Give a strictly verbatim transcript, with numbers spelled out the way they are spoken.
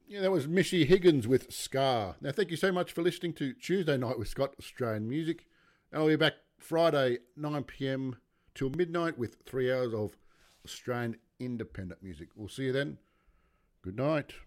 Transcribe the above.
Yeah, that was Missy Higgins with Scar. Now, thank you so much for listening to Tuesday Night with Scott, Australian Music. And I'll be back Friday, nine p.m. till midnight with three hours of Australian independent music. We'll see you then. Good night.